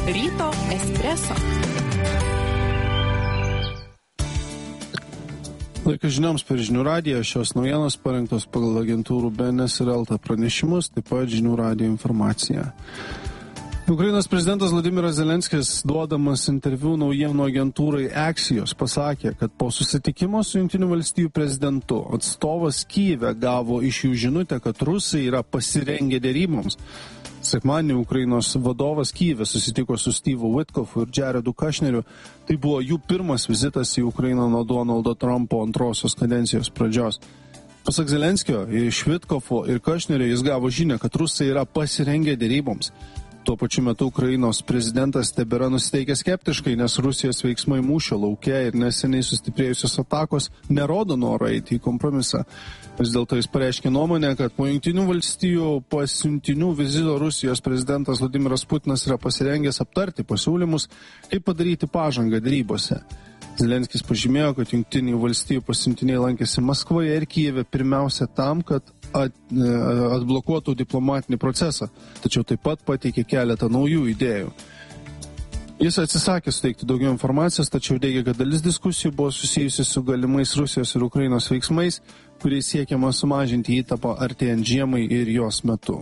Ryto espreso. Laikas žinioms per Žinių radiją. Šios naujienos parengtos pagal agentūrų BNS ir LT pranešimus, taip pat Žinių radijo informacija. Ukrainos prezidentas Vladimiras Zelenskis, duodamas interviu naujienų agentūrai Axios, pasakė, kad po susitikimo su Jungtinių valstijų prezidentu atstovas Kyjive gavo iš jų žinutę, kad rusai yra pasirengę deryboms. Sekmadienį Ukrainos vadovas Kyjive susitiko su Steve'u Witkofu ir Jaredu Kušneriu. Tai buvo jų pirmas vizitas į Ukrainą nuo Donaldo Trumpo antrosios kadencijos pradžios. Pasak Zelenskio, iš Witkofo ir Kušnerio jis gavo žinią, kad rusai yra pasirengę deryboms. Tuo pačiu metu Ukrainos prezidentas tebėra nusiteikęs skeptiškai, nes Rusijos veiksmai mūšio lauke ir neseniai sustiprėjusios atakos nerodo noro eiti į kompromisą. Vis dėlto jis pareiškė nuomonę, kad po Jungtinių valstijų pasiuntinių vizito Rusijos prezidentas Vladimiras Putinas yra pasirengęs aptarti pasiūlymus, kaip padaryti pažangą derybose. Zelenskis pažymėjo, kad Jungtinių valstijų pasiuntiniai lankėsi Maskvoje ir Kyjive pirmiausia tam, kad atblokuotų diplomatinį procesą, tačiau taip pat pateikė keletą naujų idėjų. Jis atsisakė suteikti daugiau informacijos, tačiau teigia, kad dalis diskusijų buvo susijusi su galimais Rusijos ir Ukrainos veiksmais, kuriais siekiama sumažinti įtampą artėjant žiemai ir jos metu.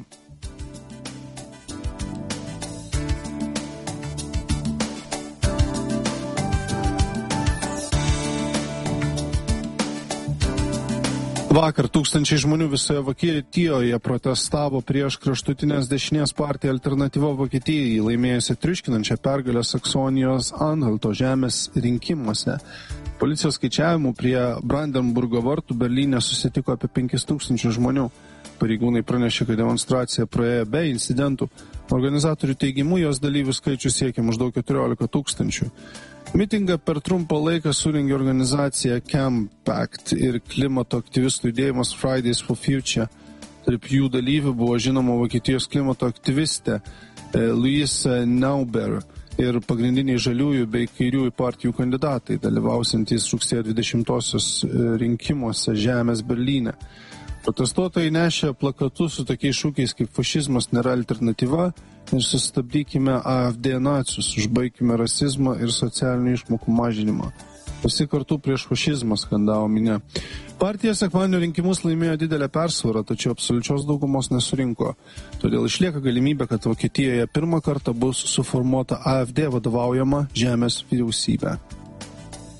Vakar tūkstančiai žmonių visoje Vokietijoje protestavo prieš kraštutinės dešinės partiją Alternatyva Vokietijai, laimėjusią triuškinančią pergalę Saksonijos Anhalto žemės rinkimuose. Policijos skaičiavimų prie Brandenburgo vartų Berlyne susitiko apie 5000 žmonių. Pareigūnai pranešė, kad demonstracija praėjo be incidentų. Organizatorių teigimu jos dalyvių skaičius siekia maždaug 14 000. Mitingą per trumpą laiką surengė organizacija Campact ir klimato aktyvistų judėjimas Fridays for Future. Tarp jų dalyvių buvo žinoma Vokietijos klimato aktyvistė Luisa Nauber ir pagrindiniai žaliųjų bei kairiųjų partijų kandidatai, dalyvausintys rugsėjo 20-osios rinkimuose Žemės Berlyne. Protestuotojai nešė plakatus su tokiais šūkiais kaip fašizmas nėra alternatyva ir sustabdykime AfD nacius, užbaikime rasizmą ir socialinių išmokų mažinimą. Visi kartu prieš fašizmą, skandavo minia. Partija sekmadienio rinkimus laimėjo didelę persvarą, tačiau absoliučios daugumos nesurinko. Todėl išlieka galimybė, kad Vokietijoje pirmą kartą bus suformuota AfD vadovaujama žemės vyriausybė.